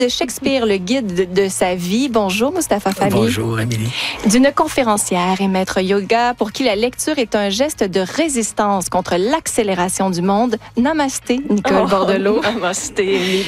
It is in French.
de Shakespeare, le guide de sa vie. Bonjour, Mustapha Fabi. Bonjour, Amélie. D'une conférencière et maître yoga pour qui la lecture est un geste de résistance contre l'accélération du monde. Namasté, Nicole Bordelot. Namasté, Émilie.